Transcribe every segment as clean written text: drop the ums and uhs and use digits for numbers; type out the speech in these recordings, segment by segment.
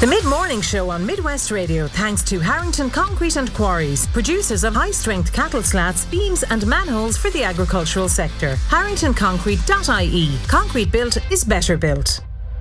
The Mid-Morning Show on Midwest Radio, thanks to Harrington Concrete and Quarries, producers of high-strength cattle slats, beams and manholes for the agricultural sector. HarringtonConcrete.ie. Concrete built is better built.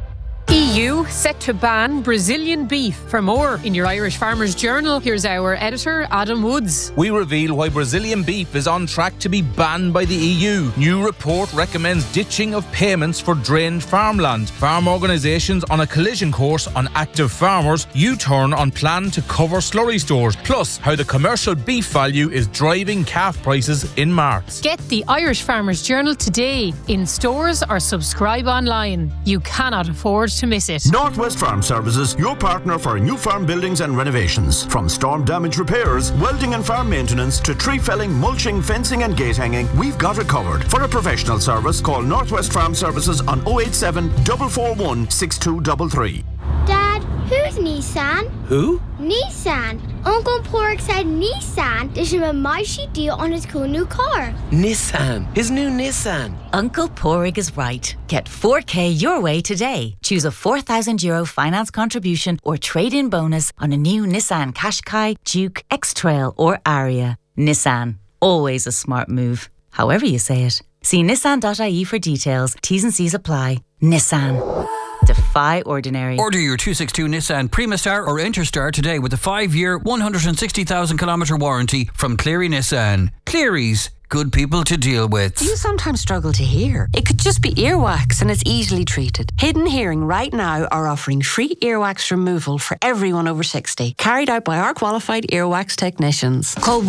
EU set to ban Brazilian beef. For more in your Irish Farmers Journal, here's our editor, Adam Woods. We reveal why Brazilian beef is on track to be banned by the EU. New report recommends ditching of payments for drained farmland. Farm organisations on a collision course on active farmers. U-turn on plan to cover slurry stores. Plus, how the commercial beef value is driving calf prices in March. Get the Irish Farmers Journal today in stores or subscribe online. You cannot afford to miss it. Northwest Farm Services, your partner for new farm buildings and renovations. From storm damage repairs, welding and farm maintenance to tree felling, mulching, fencing and gate hanging, we've got it covered. For a professional service, call Northwest Farm Services on 087 441 6233. Dad, who's Nissan? Who? Nissan. Uncle Pork said Nissan is a mighty deal on his cool new car. Nissan. His new Nissan. Uncle Porrig is right. Get 4K your way today. Choose a €4,000 finance contribution or trade-in bonus on a new Nissan Qashqai, Duke, X-Trail or Aria. Nissan. Always a smart move. However you say it. See nissan.ie for details. T's and C's apply. Nissan. Defy ordinary. Order your 262 Nissan Primastar or Interstar today with a 5-year, 160,000 kilometre warranty from Cleary Nissan. Cleary's, good people to deal with. Do you sometimes struggle to hear? It could just be earwax and it's easily treated. Hidden Hearing right now are offering free earwax removal for everyone over 60, carried out by our qualified earwax technicians. Call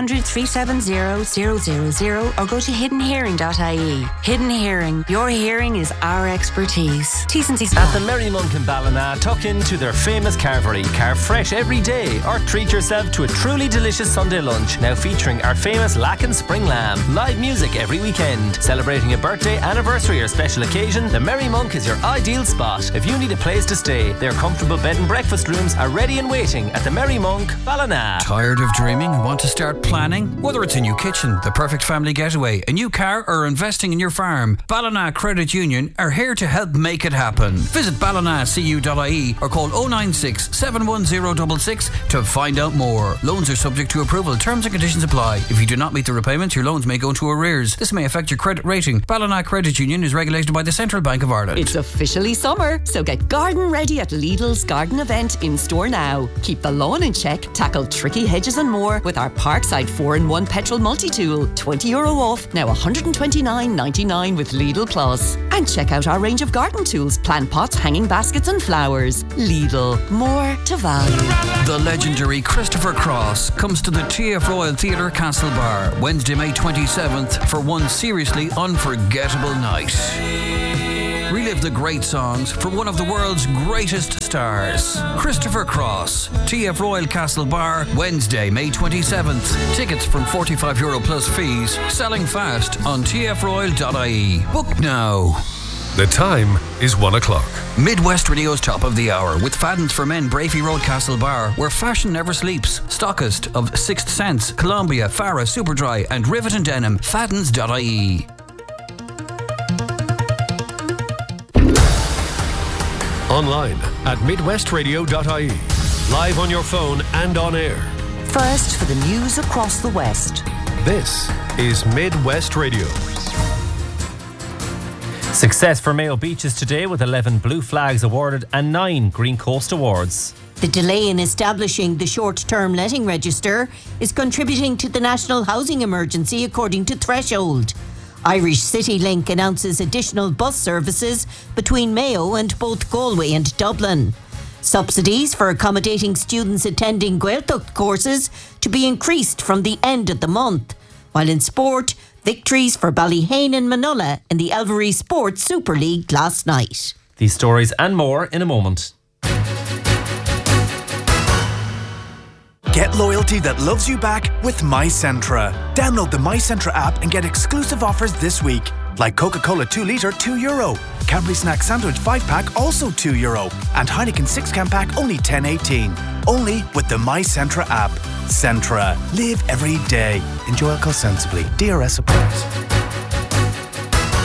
1-800-370-000 or go to hiddenhearing.ie. Hidden Hearing, your hearing is our expertise. T's and C's. At the Merry Monk in Ballina, tuck into their famous carvery. Carve fresh every day or treat yourself to a truly delicious Sunday lunch, now featuring our famous Lacken Spring Lamb. Live music every weekend. Celebrating a birthday, anniversary or special occasion, the Merry Monk is your ideal spot. If you need a place to stay, their comfortable bed and breakfast rooms are ready and waiting at the Merry Monk, Ballina. Tired of dreaming and want to start planning? Whether it's a new kitchen, the perfect family getaway, a new car or investing in your farm, Ballina Credit Union are here to help make it happen. Visit ballinacu.ie or call 096 71066 to find out more. Loans are subject to approval. Terms and conditions apply. If you do not meet the repayments, your loans may go into arrears. This may affect your credit rating. Ballina Credit Union is regulated by the Central Bank of Ireland. It's officially summer, so get garden ready at Lidl's garden event in store now. Keep the lawn in check, tackle tricky hedges and more with our Parkside 4-in-1 petrol multi-tool. €20 off, now $129.99 with Lidl Plus. And check out our range of garden tools, plant pots, hanging baskets and flowers. Lidl, more to value. The legendary Christopher Cross comes to the TF Royal Theatre Castlebar Wednesday, May 27th for one seriously unforgettable night. Relive the great songs from one of the world's greatest stars. Christopher Cross, TF Royal Castlebar, Wednesday, May 27th. Tickets from €45 plus fees. Selling fast on tfroyal.ie. Book now. The time is 1 o'clock. Midwest Radio's Top of the Hour with Faddens for Men, Brafey Road, Castlebar, where fashion never sleeps. Stockist of Sixth Sense, Columbia, Farah, Superdry and Rivet and Denim. Faddens.ie. Online at midwestradio.ie. Live on your phone and on air. First for the news across the West. This is Midwest Radio. Success for Mayo Beaches today with 11 Blue Flags awarded and 9 Green Coast Awards. The delay in establishing the short-term letting register is contributing to the national housing emergency, according to Threshold. Irish City Link announces additional bus services between Mayo and both Galway and Dublin. Subsidies for accommodating students attending Gaeltacht courses to be increased from the end of the month. While in sport, victories for Ballyhane and Manola in the Alvarez Sports Super League last night. These stories and more in a moment. Get loyalty that loves you back with MyCentra. Download the MyCentra app and get exclusive offers this week. Like Coca-Cola 2 litre, €2. Cadbury Snack Sandwich 5-pack, also €2. And Heineken 6-can pack, only $10.18. Only with the MyCentra app. Centra. Live every day. Enjoy alcohol sensibly. DRS applies.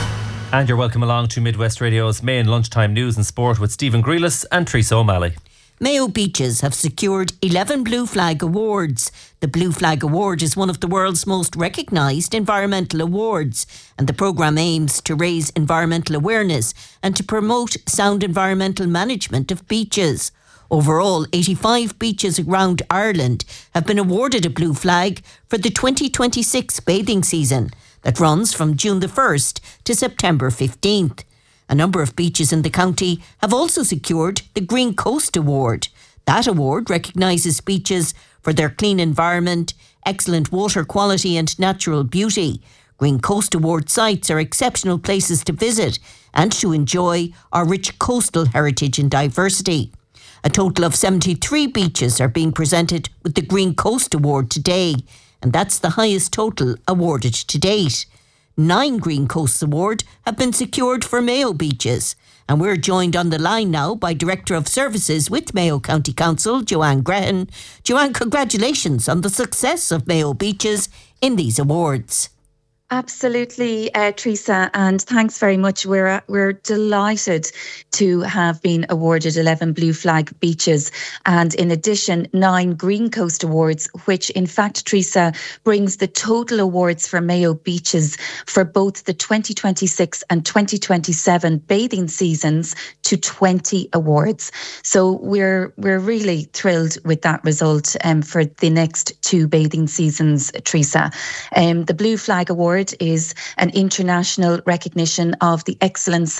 And you're welcome along to Midwest Radio's main lunchtime news and sport with Stephen Grealis and Teresa O'Malley. Mayo Beaches have secured 11 Blue Flag Awards. The Blue Flag Award is one of the world's most recognised environmental awards, and the programme aims to raise environmental awareness and to promote sound environmental management of beaches. Overall, 85 beaches around Ireland have been awarded a Blue Flag for the 2026 bathing season that runs from June the 1st to September 15th. A number of beaches in the county have also secured the Green Coast Award. That award recognises beaches for their clean environment, excellent water quality and natural beauty. Green Coast Award sites are exceptional places to visit and to enjoy our rich coastal heritage and diversity. A total of 73 beaches are being presented with the Green Coast Award today, and that's the highest total awarded to date. 9 Green Coast Awards have been secured for Mayo Beaches, and we're joined on the line now by Director of Services with Mayo County Council, Joanne Grehan. Joanne, congratulations on the success of Mayo Beaches in these awards. Absolutely, Teresa, and thanks very much. We're delighted to have been awarded 11 Blue Flag beaches and in addition 9 Green Coast Awards, which in fact, Teresa, brings the total awards for Mayo Beaches for both the 2026 and 2027 bathing seasons to 20 awards. So we're really thrilled with that result for the next 2 bathing seasons, Teresa. The Blue Flag Award is an international recognition of the excellent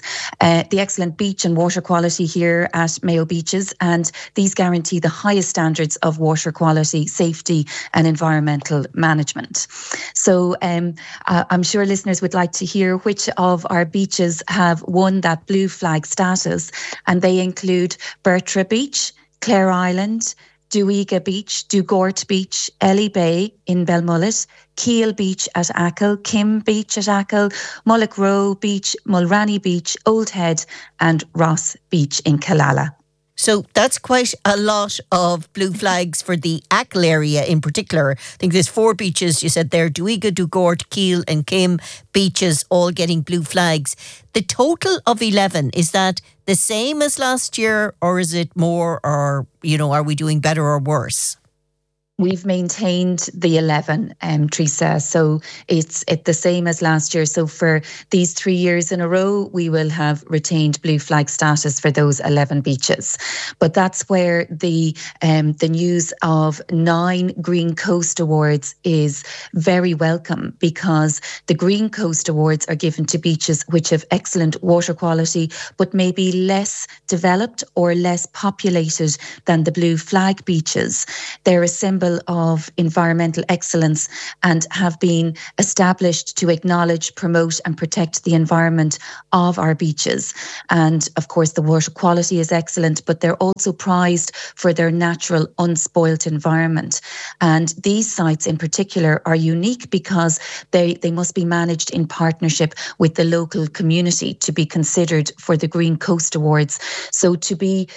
beach and water quality here at Mayo Beaches, and these guarantee the highest standards of water quality, safety and environmental management. So I'm sure listeners would like to hear which of our beaches have won that Blue Flag status, and they include Bertra Beach, Clare Island, Duiga Beach, Dugort Beach, Ellie Bay in Belmullet, Keel Beach at Achill, Kim Beach at Achill, Mullock Row Beach, Mulranny Beach, Old Head and Ross Beach in Killala. So that's quite a lot of blue flags for the Achill area in particular. I think there's 4 beaches, you said there, Duiga, Dugort, Keel and Kim beaches all getting blue flags. The total of 11, is that the same as last year or is it more, or, are we doing better or worse? We've maintained the 11, Teresa, so it's the same as last year. So for these 3 years in a row, we will have retained Blue Flag status for those 11 beaches. But that's where the news of 9 Green Coast Awards is very welcome, because the Green Coast Awards are given to beaches which have excellent water quality, but maybe less developed or less populated than the Blue Flag beaches. They're a symbol of environmental excellence and have been established to acknowledge, promote and protect the environment of our beaches. And of course the water quality is excellent, but they're also prized for their natural unspoilt environment. And these sites in particular are unique because they must be managed in partnership with the local community to be considered for the Green Coast Awards. So to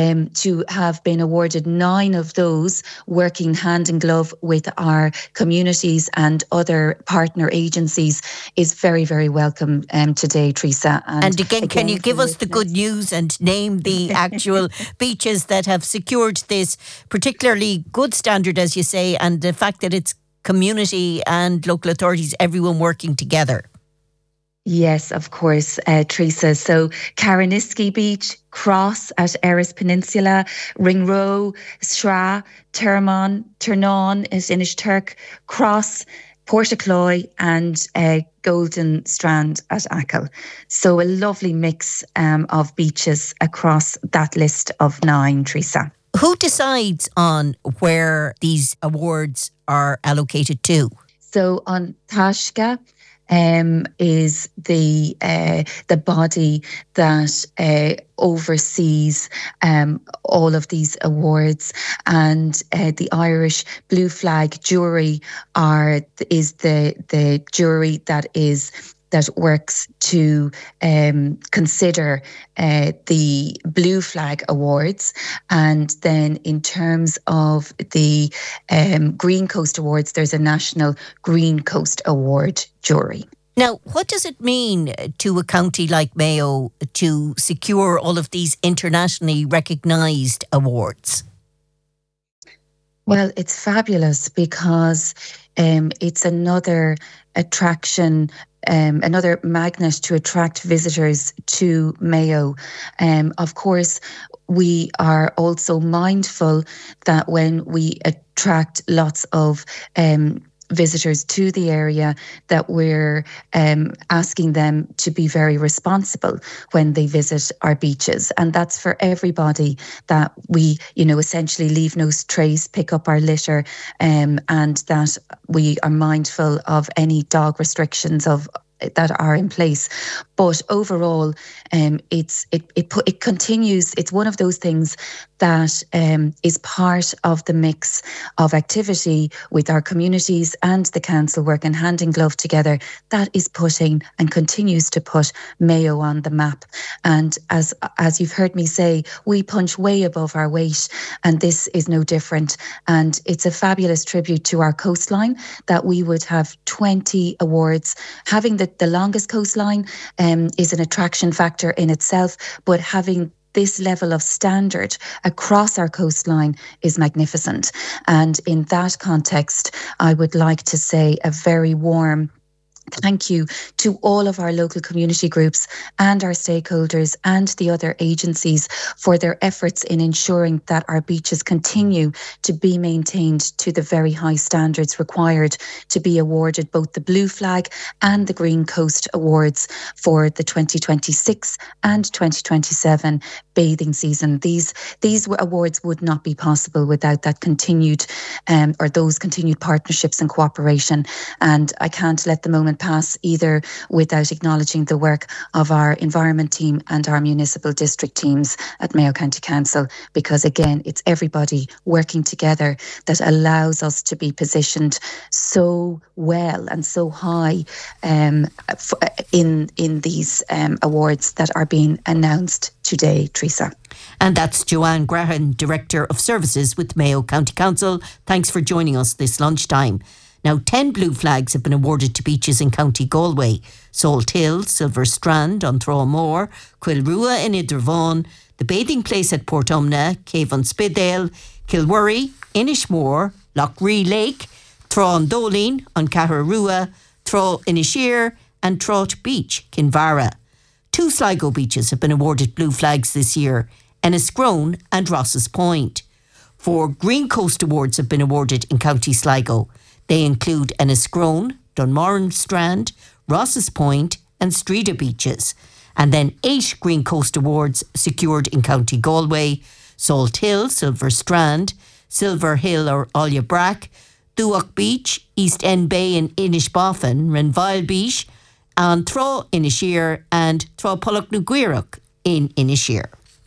have been awarded 9 of those, working hand in glove with our communities and other partner agencies, is very, very welcome today, Teresa. And again, can you give us the good news and name the actual beaches that have secured this particularly good standard, as you say, and the fact that it's community and local authorities, everyone working together? Yes, of course, Teresa. So Cariniski Beach, Cross at Erris Peninsula, Ringroe, Sra, Termon, Ternaun is Inishturk, Cross, Portacloy and Golden Strand at Achill. So a lovely mix of beaches across that list of 9, Teresa. Who decides on where these awards are allocated to? So on Taisce is the body that oversees all of these awards, and the Irish Blue Flag jury is the jury that works to consider the Blue Flag Awards. And then in terms of the Green Coast Awards, there's a National Green Coast Award jury. Now, what does it mean to a county like Mayo to secure all of these internationally recognised awards? Well, it's fabulous because it's another attraction, another magnet to attract visitors to Mayo. Of course, we are also mindful that when we attract lots of visitors to the area, that we're asking them to be very responsible when they visit our beaches. And that's for everybody, that we, essentially leave no trace, pick up our litter, and that we are mindful of any dog restrictions that are in place. But overall, it continues. It's one of those things that is part of the mix of activity with our communities and the council working hand in glove together that is putting and continues to put Mayo on the map. And as you've heard me say, we punch way above our weight, and this is no different. And it's a fabulous tribute to our coastline that we would have 20 awards. Having the longest coastline is an attraction factor in itself, but having this level of standard across our coastline is magnificent. And in that context, I would like to say a very warm thank you to all of our local community groups and our stakeholders and the other agencies for their efforts in ensuring that our beaches continue to be maintained to the very high standards required to be awarded both the Blue Flag and the Green Coast Awards for the 2026 and 2027 bathing season. These awards would not be possible without that continued or those continued partnerships and cooperation. And I can't let the moment pass either without acknowledging the work of our environment team and our municipal district teams at Mayo County Council, because again, it's everybody working together that allows us to be positioned so well and so high in these awards that are being announced today, Teresa. And that's Joanne Graham, Director of Services with Mayo County Council. Thanks for joining us this lunchtime. Now, 10 blue flags have been awarded to beaches in County Galway: Salt Hill, Silver Strand, Onthroamore, Quilrua in Idervaughan, the bathing place at Portumna, Cave on Spidale, Kilworry, Inishmore, Loughree Lake, Thrawn-Doline on Caharrua, Thraw-Inisheer and Trot Beach, Kinvara. 2 Sligo beaches have been awarded blue flags this year: Enniscrone and Ross's Point. 4 Green Coast Awards have been awarded in County Sligo. They include Enniscrone, Dunmoran Strand, Ross's Point and Strida beaches. And then 8 Green Coast Awards secured in County Galway: Salt Hill, Silver Strand, Silver Hill or Olya Brack, Duach Beach, East End Bay in Inishboffin, Renvile Beach, and Thraw-Inisheer and Thraw-Pollok-Nuguiruk in Inisheer.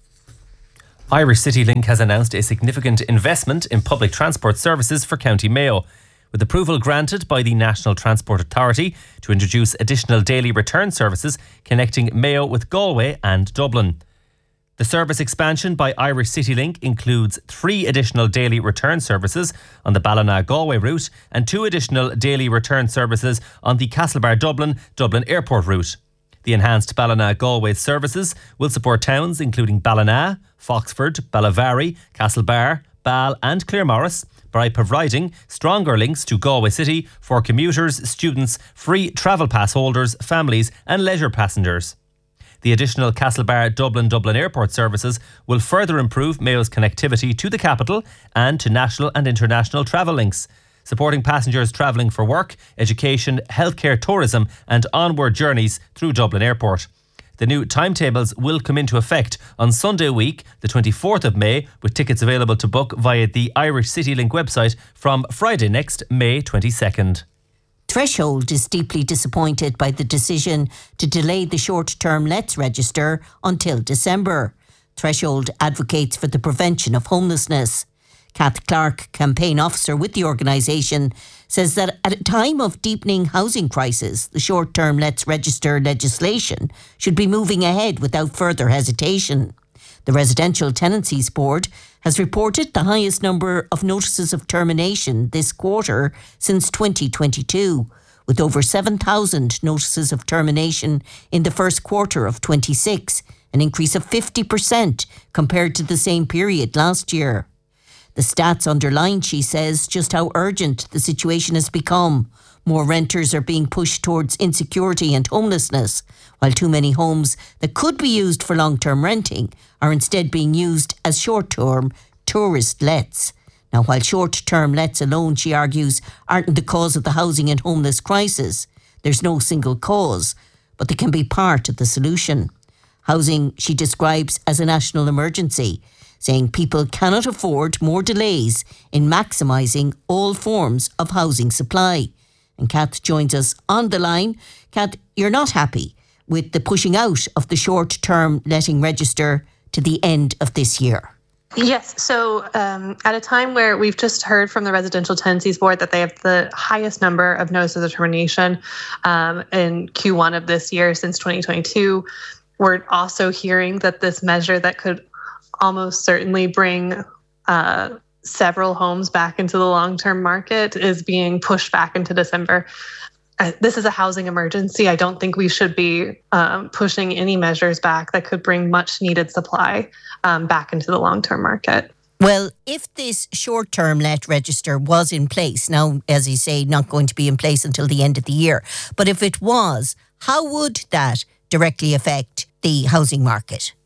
Irish CityLink has announced a significant investment in public transport services for County Mayo, with approval granted by the National Transport Authority to introduce additional daily return services connecting Mayo with Galway and Dublin. The service expansion by Irish CityLink includes 3 additional daily return services on the Ballina-Galway route and 2 additional daily return services on the Castlebar-Dublin Airport route. The enhanced Ballina-Galway services will support towns including Ballina, Foxford, Ballavary, Castlebar, Ball and Claremorris by providing stronger links to Galway City for commuters, students, free travel pass holders, families and leisure passengers. The additional Castlebar-Dublin Airport services will further improve Mayo's connectivity to the capital and to national and international travel links, supporting passengers travelling for work, education, healthcare, tourism and onward journeys through Dublin Airport. The new timetables will come into effect on Sunday week, the 24th of May, with tickets available to book via the Irish CityLink website from Friday next, May 22nd. Threshold is deeply disappointed by the decision to delay the short-term Let's Register until December. Threshold advocates for the prevention of homelessness. Kath Clark, campaign officer with the organisation, says that at a time of deepening housing crisis, the short-term Let's Register legislation should be moving ahead without further hesitation. The Residential Tenancies Board has reported the highest number of notices of termination this quarter since 2022, with over 7,000 notices of termination in the first quarter of 26, an increase of 50% compared to the same period last year. The stats underline, she says, just how urgent the situation has become. More renters are being pushed towards insecurity and homelessness, while too many homes that could be used for long-term renting are instead being used as short-term tourist lets. Now, while short-term lets alone, she argues, aren't the cause of the housing and homeless crisis, there's no single cause, but they can be part of the solution. Housing, she describes as a national emergency, saying people cannot afford more delays in maximising all forms of housing supply. And Kath joins us on the line. Kath, you're not happy with the pushing out of the short-term letting register to the end of this year. Yes. So at a time where we've just heard from the Residential Tenancies Board that they have the highest number of notices of termination in Q1 of this year since 2022, we're also hearing that this measure that could almost certainly bring several homes back into the long-term market is being pushed back into December. This is a housing emergency. I don't think we should be pushing any measures back that could bring much needed supply back into the long-term market. Well, if this short-term let register was in place, now, as you say, not going to be in place until the end of the year, but if it was, how would that directly affect the housing market?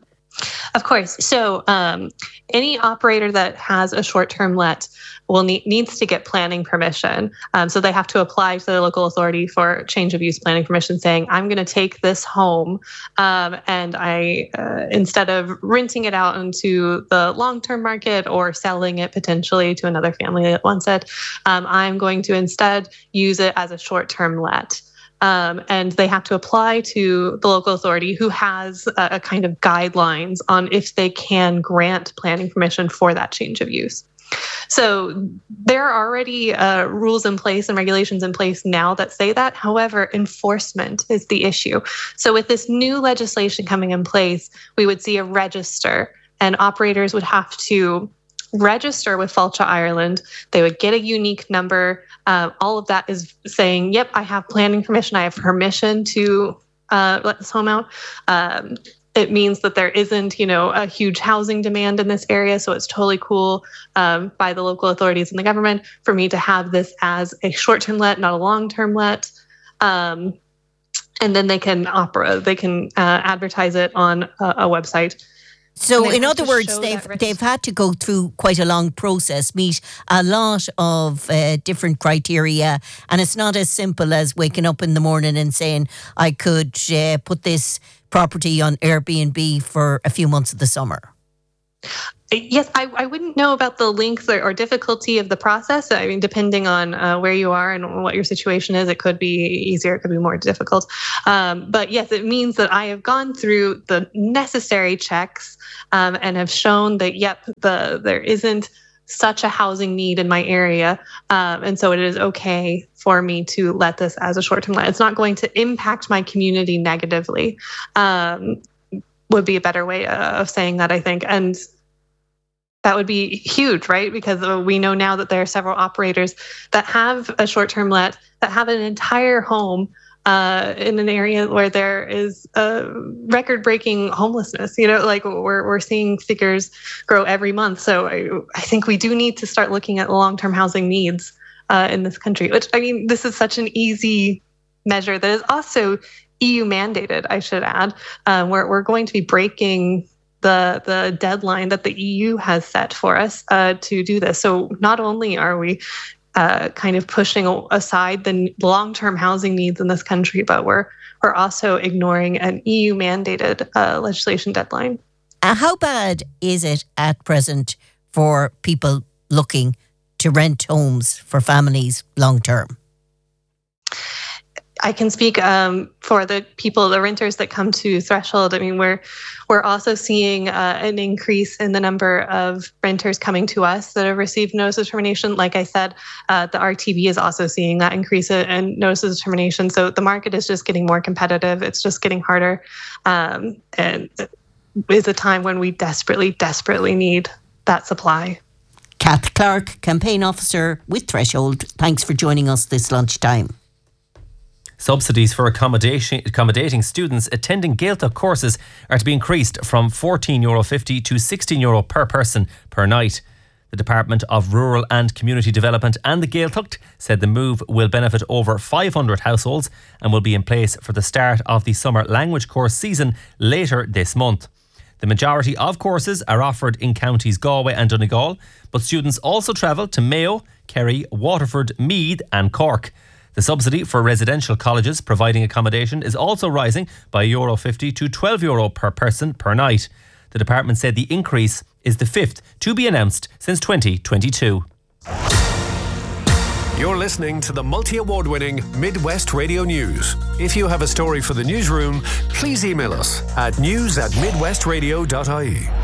Of course. So any operator that has a short-term let needs to get planning permission. So they have to apply to the local authority for change of use planning permission, saying, I'm going to take this home and I, instead of renting it out into the long-term market or selling it potentially to another family that wants it, I'm going to instead use it as a short-term let. And they have to apply to the local authority who has a kind of guidelines on if they can grant planning permission for that change of use. So there are already rules in place and regulations in place now that say that. However, enforcement is the issue. So with this new legislation coming in place, we would see a register, and operators would have to register with Fáilte Ireland. They would get a unique number. All of that is saying, yep, I have planning permission. I have permission to let this home out. It means that there isn't, a huge housing demand in this area. So it's totally cool by the local authorities and the government for me to have this as a short-term let, not a long-term let. And then they can advertise it on a website. So in other words, they've had to go through quite a long process, meet a lot of different criteria, and it's not as simple as waking up in the morning and saying, I could put this property on Airbnb for a few months of the summer. Yes, I wouldn't know about the length or difficulty of the process. I mean, depending on where you are and what your situation is, it could be easier, it could be more difficult. But yes, it means that I have gone through the necessary checks and have shown that, there isn't such a housing need in my area. And so it is okay for me to let this as a short-term let. It's not going to impact my community negatively, would be a better way of saying that, I think. And that would be huge, right? Because we know now that there are several operators that have a short-term let, that have an entire home in an area where there is record-breaking homelessness. We're seeing figures grow every month. So I think we do need to start looking at long-term housing needs in this country, which, this is such an easy measure that is also EU mandated, I should add. We're going to be breaking the deadline that the EU has set for us to do this. So not only are we kind of pushing aside the long-term housing needs in this country, but we're also ignoring an EU mandated legislation deadline. How bad is it at present for people looking to rent homes for families long-term? I can speak for the renters that come to Threshold. We're also seeing an increase in the number of renters coming to us that have received notice of termination. Like I said, the RTB is also seeing that increase in notices of termination. So the market is just getting more competitive. It's just getting harder. And it is a time when we desperately, desperately need that supply. Kath Clark, Campaign Officer with Threshold, thanks for joining us this lunchtime. Subsidies for accommodating students attending Gaeltacht courses are to be increased from €14.50 to €16 per person per night. The Department of Rural and Community Development and the Gaeltacht said the move will benefit over 500 households and will be in place for the start of the summer language course season later this month. The majority of courses are offered in counties Galway and Donegal, but students also travel to Mayo, Kerry, Waterford, Meath and Cork. The subsidy for residential colleges providing accommodation is also rising by €50 to €12 per person per night. The department said the increase is the fifth to be announced since 2022. You're listening to the multi-award-winning Midwest Radio News. If you have a story for the newsroom, please email us at news@midwestradio.ie.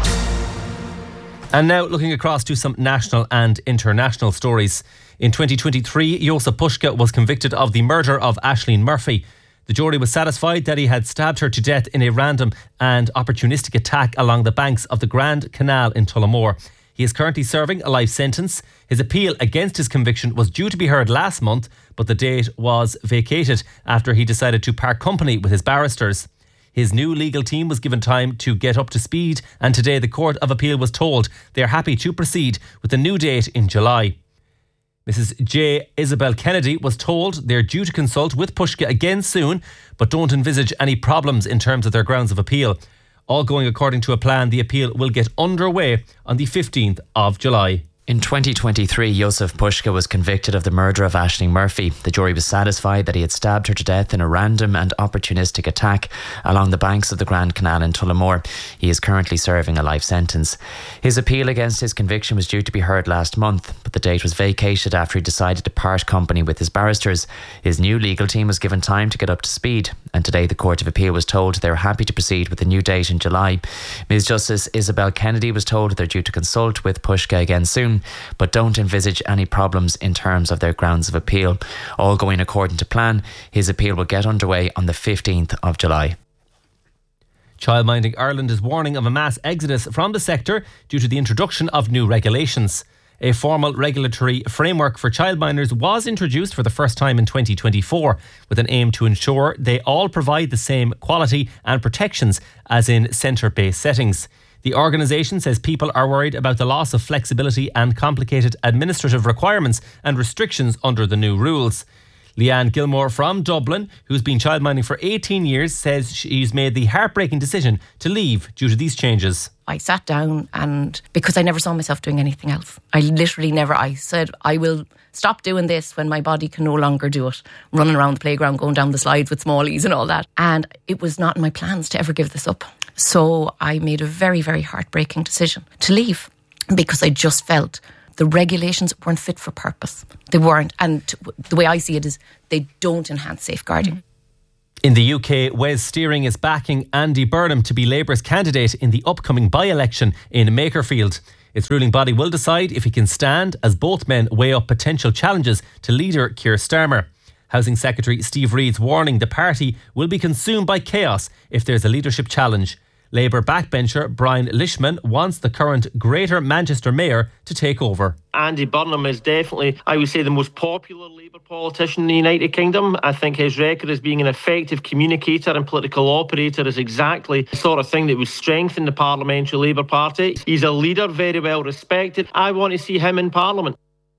And now looking across to some national and international stories. In 2023, Jozef Puska was convicted of the murder of Aisling Murphy. The jury was satisfied that he had stabbed her to death in a random and opportunistic attack along the banks of the Grand Canal in Tullamore. He is currently serving a life sentence. His appeal against his conviction was due to be heard last month, but the date was vacated after he decided to part company with his barristers. His new legal team was given time to get up to speed, and today the Court of Appeal was told they are happy to proceed with a new date in July. Mrs. J. Isabel Kennedy was told they're due to consult with Puska again soon, but don't envisage any problems in terms of their grounds of appeal. All going according to a plan, the appeal will get underway on the 15th of July. In 2023, Jozef Puska was convicted of the murder of Aisling Murphy. The jury was satisfied that he had stabbed her to death in a random and opportunistic attack along the banks of the Grand Canal in Tullamore. He is currently serving a life sentence. His appeal against his conviction was due to be heard last month, but the date was vacated after he decided to part company with his barristers. His new legal team was given time to get up to speed, and today the Court of Appeal was told they are happy to proceed with a new date in July. Ms. Justice Isabel Kennedy was told they're due to consult with Puska again soon, but don't envisage any problems in terms of their grounds of appeal. All going according to plan, his appeal will get underway on the 15th of July. Childminding Ireland is warning of a mass exodus from the sector due to the introduction of new regulations. A formal regulatory framework for childminders was introduced for the first time in 2024 with an aim to ensure they all provide the same quality and protections as in centre-based settings. The organisation says people are worried about the loss of flexibility and complicated administrative requirements and restrictions under the new rules. Leanne Gilmore from Dublin, who's been childminding for 18 years, says she's made the heartbreaking decision to leave due to these changes. I sat down, and because I never saw myself doing anything else. I said, I will stop doing this when my body can no longer do it. Running around the playground, going down the slides with smallies and all that. And it was not in my plans to ever give this up. So I made a very, very heartbreaking decision to leave because I just felt the regulations weren't fit for purpose. They weren't. And the way I see it is they don't enhance safeguarding. In the UK, Wes Steering is backing Andy Burnham to be Labour's candidate in the upcoming by-election in Makerfield. Its ruling body will decide if he can stand as both men weigh up potential challenges to leader Keir Starmer. Housing Secretary Steve Reid's warning the party will be consumed by chaos if there's a leadership challenge. Labour backbencher Brian Lishman wants the current Greater Manchester Mayor to take over. Andy Burnham is definitely, I would say, the most popular Labour politician in the United Kingdom. I think his record as being an effective communicator and political operator is exactly the sort of thing that would strengthen the Parliamentary Labour Party. He's a leader, very well respected. I want to see him in Parliament.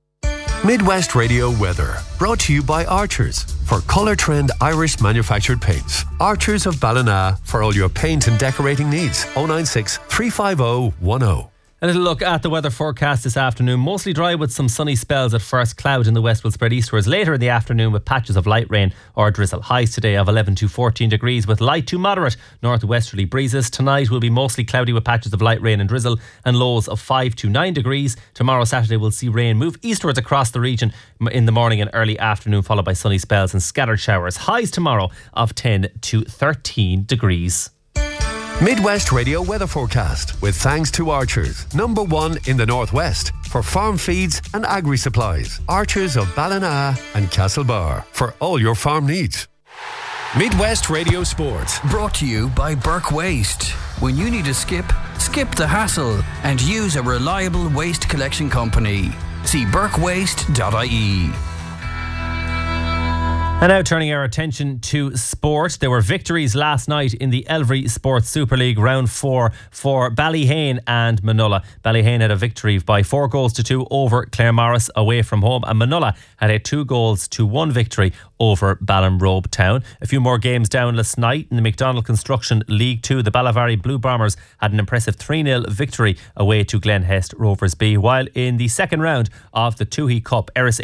Midwest Radio Weather, brought to you by Archers for Colour Trend Irish manufactured paints. Archers of Ballina for all your paint and decorating needs. 096 350 10. A little look at the weather forecast this afternoon. Mostly dry with some sunny spells at first. Cloud in the west will spread eastwards later in the afternoon with patches of light rain or drizzle. Highs today of 11 to 14 degrees with light to moderate northwesterly breezes. Tonight will be mostly cloudy with patches of light rain and drizzle and lows of 5 to 9 degrees. Tomorrow, Saturday, we'll see rain move eastwards across the region in the morning and early afternoon, followed by sunny spells and scattered showers. Highs tomorrow of 10 to 13 degrees. Midwest Radio weather forecast with thanks to Archers, #1 in the Northwest for farm feeds and agri supplies. Archers of Ballina and Castlebar for all your farm needs. Midwest Radio Sport, brought to you by Burke Waste. When you need a skip the hassle and use a reliable waste collection company. See burkewaste.ie. And now turning our attention to sport. There were victories last night in the Elvery Sports Super League Round 4 for Ballyhane and Manola. Ballyhane had a victory by 4-2 over Claremorris away from home, and Manola had a 2-1 victory over Ballinrobe Town. A few more games down last night in the McDonald Construction League 2. The Ballavary Blue Bombers had an impressive 3-0 victory away to Glenhest Rovers B, while in the second round of the Toohey Cup, Erris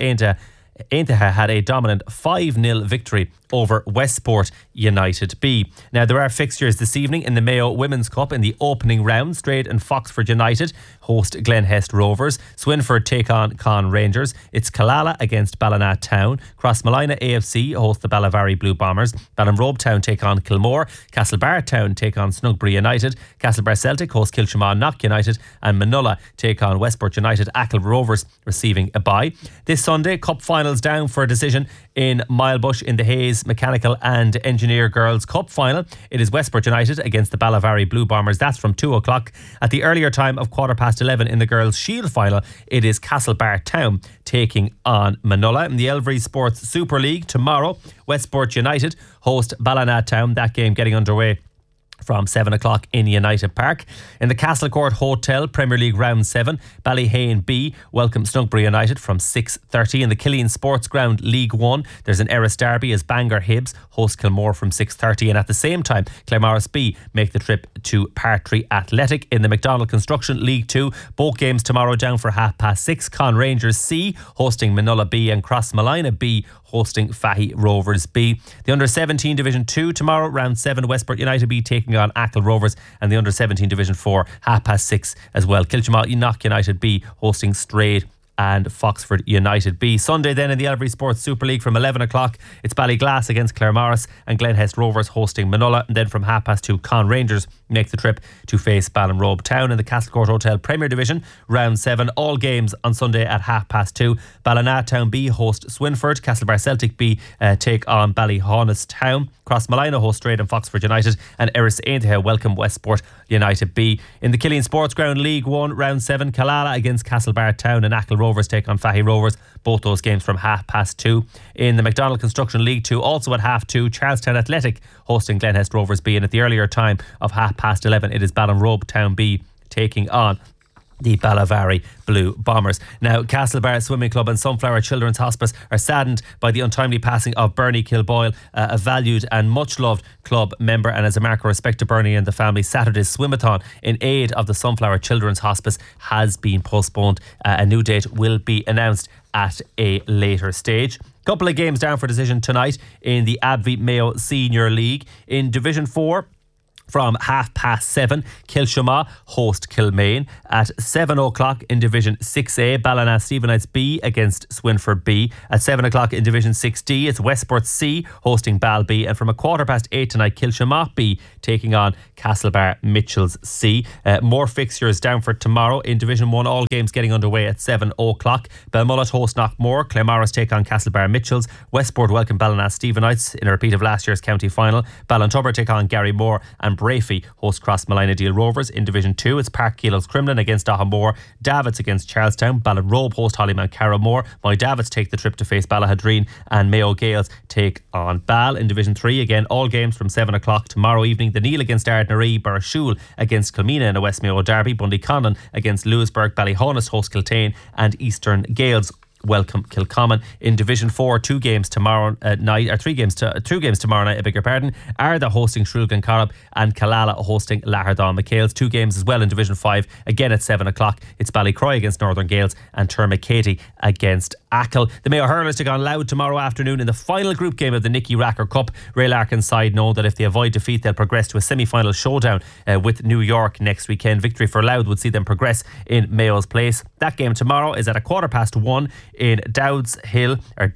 Aintaha had a dominant 5-0 victory over Westport United B. Now, there are fixtures this evening in the Mayo Women's Cup in the opening round. Straight and Foxford United host Glenhest Rovers. Swinford take on Con Rangers. It's Killala against Ballina Town. Crossmolina AFC host the Ballavary Blue Bombers. Ballinrobe Town take on Kilmore. Castlebar Town take on Snugbury United. Castlebar Celtic host Kilshaman Knock United. And Manola take on Westport United. Achill Rovers receiving a bye. This Sunday, Cup finals down for a decision in Milebush in the Hayes Mechanical and Engineer Girls Cup final. It is Westport United against the Ballavary Blue Bombers. That's from 2 o'clock. At the earlier time of 11:15 in the Girls Shield final, it is Castlebar Town taking on Manola. In the Elvery Sports Super League tomorrow, Westport United host Ballina Town. That game getting underway from 7 o'clock in United Park. In the Castlecourt Hotel Premier League Round 7, Ballyhane B welcome Snugbury United from 6:30. In the Killeen Sports Ground League 1, there's an Erris derby as Bangor Hibs host Kilmore from 6:30. And at the same time, Claremorris B make the trip to Partry Athletic. In the McDonald Construction League 2, both games tomorrow down for 6:30. Con Rangers C hosting Manola B and Crossmolina B hosting Fahy Rovers B. The Under-17 Division 2 tomorrow, Round 7, Westport United B taking on Achill Rovers, and the Under-17 Division 4, 6:30 as well. Kilshaman Knock United B hosting Strayed and Foxford United B. Sunday then in the Elvery Sports Super League from 11 o'clock, it's Ballyglass against Claremorris and Glenhest Rovers hosting Manola, and then from 2:30 Con Rangers make the trip to face Ballinrobe Town. In the Castlecourt Hotel Premier Division Round 7, all games on Sunday at 2:30. Ballina Town B host Swinford. Castlebar Celtic B take on Ballyhaunis Town. Crossmolina host Strayed and Foxford United, and Erris Aintaha welcome Westport United B. In the Killeen Sports Ground League 1 Round 7, Killala against Castlebar Town and Achill Rovers take on Fahy Rovers. Both those games from 2:30. In the McDonald Construction League 2, also at 2:30, Charlestown Athletic hosting Glenhest Rovers B, and at the earlier time of 11:30 it is Ballinrobe Town B taking on the Ballavary Blue Bombers. Now, Castlebar Swimming Club and Sunflower Children's Hospice are saddened by the untimely passing of Bernie Kilboyle, a valued and much loved club member, and as a mark of respect to Bernie and the family, Saturday's swimathon in aid of the Sunflower Children's Hospice has been postponed. A new date will be announced at a later stage. Couple of games down for decision tonight in the Abvie Mayo Senior League. In Division 4, from 7:30, Kilshaman host Kilmaine. At 7 o'clock in Division 6A, Ballina Stephenites B against Swinford B. At 7 o'clock in Division 6D, it's Westport C hosting Bal B. And from 8:15 tonight, Kilshaman B taking on Castlebar Mitchells C. More fixtures down for tomorrow in Division 1, all games getting underway at 7 o'clock. Belmullet host Knockmore. Claremorris take on Castlebar Mitchells. Westport welcome Ballina Stephenites in a repeat of last year's county final. Ballintubber take on Gary Moore, and Brafey host Crossmolina Deal Rovers. In Division 2, it's Park Keelos Crumlin against Dahamore. Davids against Charlestown. Ballinrobe host Hollymount Carramore. My Davids take the trip to face Ballahadreen, and Mayo Gales take on Bal. In Division 3, again, all games from 7 o'clock tomorrow evening. The Neil against Ardnaree. Burrashool against Kilmina in a West Mayo derby. Bundyconnon against Lewisburg. Ballyhaunis host Kiltane, and Eastern Gales welcome Kilcommon. In Division 4, 2 games tomorrow night, or 2 games tomorrow night, I beg your pardon. Arda hosting Shrulgan Corrib and Killala hosting Lahardon McHale's. 2 games as well in Division 5, again at 7 o'clock. It's Ballycroy against Northern Gales and Termacady against Achill. The Mayo Hurlers take on Louth tomorrow afternoon in the final group game of the Nicky Racker Cup. Ray Larkin's side know that if they avoid defeat, they'll progress to a semi-final showdown with New York next weekend. Victory for Louth would see them progress in Mayo's place. That game tomorrow is at 1:15 in Dowds Hall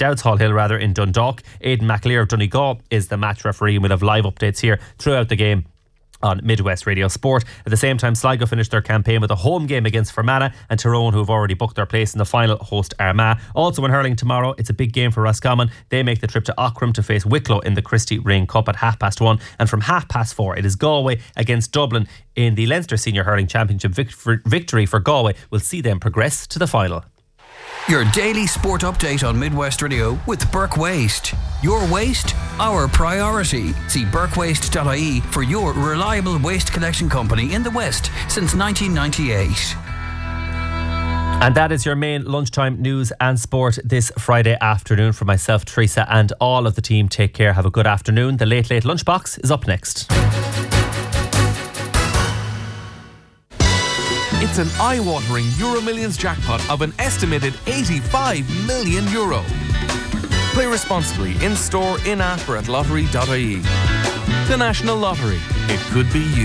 Hill in Dundalk. Aidan McAleer of Donegal is the match referee, and we'll have live updates here throughout the game on Midwest Radio Sport. At the same time, Sligo finished their campaign with a home game against Fermanagh, and Tyrone, who have already booked their place in the final, host Armagh. Also in hurling tomorrow, it's a big game for Roscommon. They make the trip to Aughrim to face Wicklow in the Christie Ring Cup at 1:30. And from 4:30, it is Galway against Dublin in the Leinster Senior Hurling Championship. Victory for Galway will see them progress to the final. Your daily sport update on Midwest Radio with Burke Waste. Your waste, our priority. See burkewaste.ie for your reliable waste collection company in the West since 1998. And that is your main lunchtime news and sport this Friday afternoon. For myself, Teresa, and all of the team, take care. Have a good afternoon. The Late Late Lunchbox is up next. It's an eye-watering Euro Millions jackpot of an estimated €85 million. Play responsibly in-store, in-app or at lottery.ie. The National Lottery. It could be you.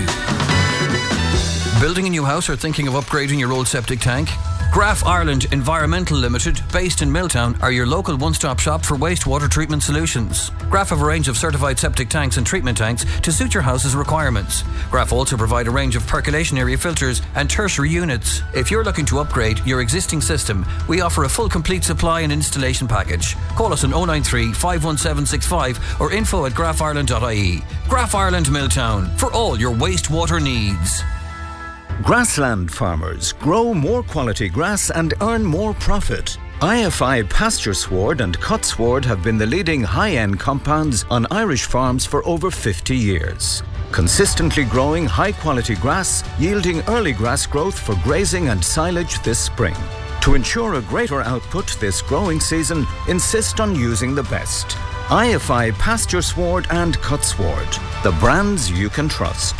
Building a new house or thinking of upgrading your old septic tank? Graf Ireland Environmental Limited, based in Milltown, are your local one-stop shop for wastewater treatment solutions. Graf have a range of certified septic tanks and treatment tanks to suit your house's requirements. Graf also provide a range of percolation area filters and tertiary units. If you're looking to upgrade your existing system, we offer a full complete supply and installation package. Call us on 093 51765 or info@grafireland.ie. Graf Ireland Milltown, for all your wastewater needs. Grassland farmers grow more quality grass and earn more profit. IFI Pasture Sward and Cut Sward have been the leading high-end compounds on Irish farms for over 50 years. Consistently growing high-quality grass, yielding early grass growth for grazing and silage this spring. To ensure a greater output this growing season, insist on using the best. IFI Pasture Sward and Cut Sward, the brands you can trust.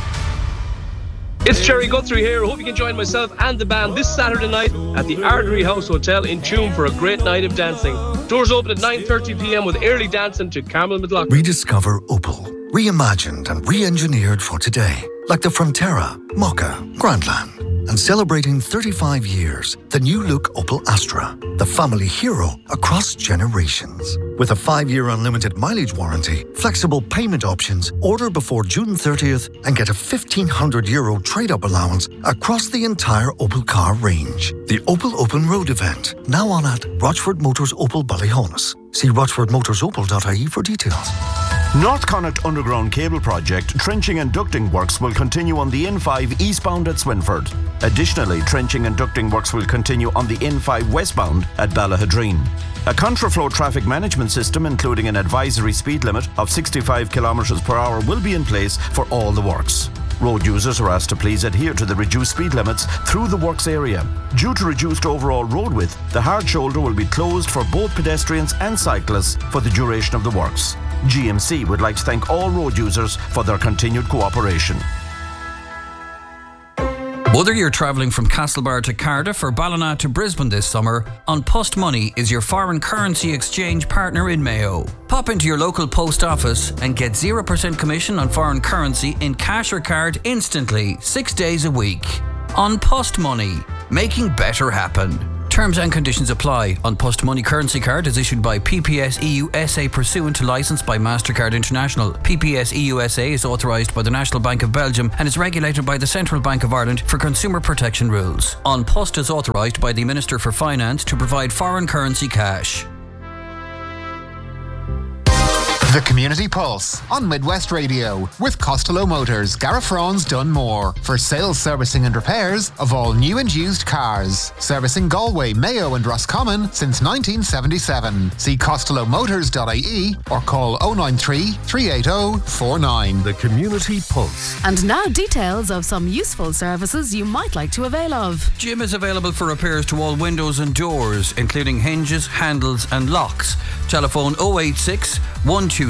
It's Jerry Guthrie here. I hope you can join myself and the band this Saturday night at the Ardery House Hotel in Tuam for a great night of dancing. Doors open at 9:30 p.m. with early dancing to Carmel McLaughlin. Rediscover Opel. Reimagined and re-engineered for today. Like the Frontera, Mokka, Grandland. And celebrating 35 years, the new look Opel Astra. The family hero across generations. With a 5-year unlimited mileage warranty, flexible payment options, order before June 30th and get a €1,500 trade-up allowance across the entire Opel car range. The Opel Open Road event, now on at Rochford Motors Opel Ballyhonus. See rochfordmotorsopel.ie for details. North Connacht Underground Cable Project trenching and ducting works will continue on the N5 eastbound at Swinford. Additionally, trenching and ducting works will continue on the N5 westbound at Ballahadreen. A contraflow traffic management system, including an advisory speed limit of 65 km/h, will be in place for all the works. Road users are asked to please adhere to the reduced speed limits through the works area. Due to reduced overall road width, the hard shoulder will be closed for both pedestrians and cyclists for the duration of the works. GMC would like to thank all road users for their continued cooperation. Whether you're travelling from Castlebar to Cardiff or Ballina to Brisbane this summer, An Post Money is your foreign currency exchange partner in Mayo. Pop into your local post office and get 0% commission on foreign currency in cash or card instantly, 6 days a week. An Post Money, making better happen. Terms and conditions apply. An Post Money currency card is issued by PPS EU SA pursuant to licence by MasterCard International. PPS EU SA is authorised by the National Bank of Belgium and is regulated by the Central Bank of Ireland for consumer protection rules. An Post is authorised by the Minister for Finance to provide foreign currency cash. The Community Pulse on Midwest Radio with Costello Motors, Garafron's Dunmore for sales, servicing and repairs of all new and used cars. Servicing Galway, Mayo and Roscommon since 1977. See costellomotors.ie or call 093 380 49. The Community Pulse. And now details of some useful services you might like to avail of. Jim is available for repairs to all windows and doors, including hinges, handles and locks. Telephone 086 120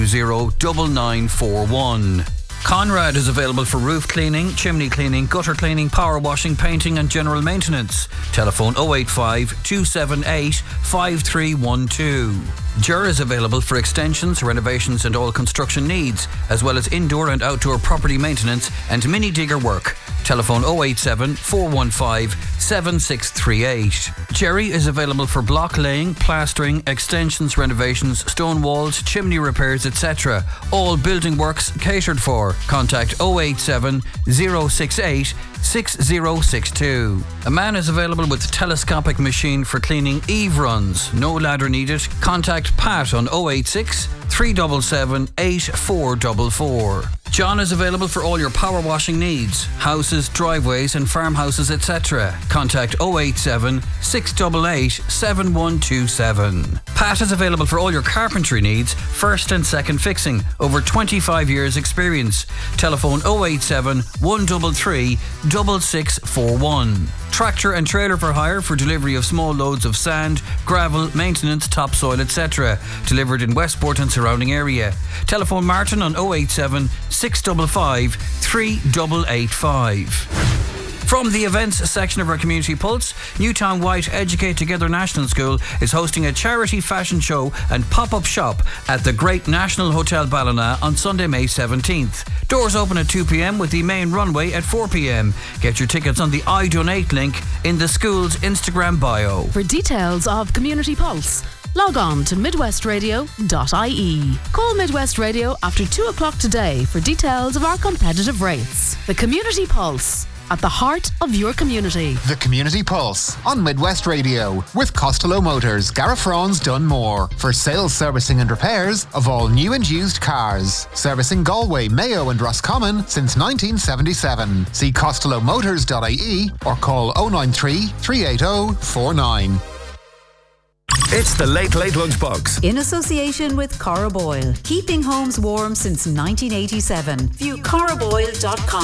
9941. Conrad is available for roof cleaning, chimney cleaning, gutter cleaning, power washing, painting and general maintenance. Telephone 085 278 5312. Jur is available for extensions, renovations and all construction needs, as well as indoor and outdoor property maintenance and mini digger work. Telephone 087 415 7638. Jerry is available for block laying, plastering, extensions, renovations, stone walls, chimney repairs, etc. All building works catered for. Contact 087 068 6062. A man is available with telescopic machine for cleaning eave runs. No ladder needed. Contact Pat on 086 377 8444. John is available for all your power washing needs, houses, driveways and farmhouses, etc. Contact 087 688 7127. Pat is available for all your carpentry needs, first and second fixing, over 25 years experience. Telephone 087 133 6641. Tractor and trailer for hire for delivery of small loads of sand, gravel, maintenance, topsoil, etc. Delivered in Westport and surrounding area. Telephone Martin on 087 655 3885. From the events section of our Community Pulse, Newtown White Educate Together National School is hosting a charity fashion show and pop-up shop at the Great National Hotel Ballina on Sunday, May 17th. Doors open at 2 p.m. with the main runway at 4 p.m. Get your tickets on the I Donate link in the school's Instagram bio. For details of Community Pulse, log on to midwestradio.ie. Call Midwest Radio after 2 o'clock today for details of our competitive rates. The Community Pulse, at the heart of your community. The Community Pulse on Midwest Radio with Costello Motors, Garafrons, Dunmore. For sales, servicing and repairs of all new and used cars. Servicing Galway, Mayo and Roscommon since 1977. See costellomotors.ie or call 093 380 49. It's the Late Late Lunchbox. In association with Cora Boyle. Keeping homes warm since 1987. View coraboyle.com.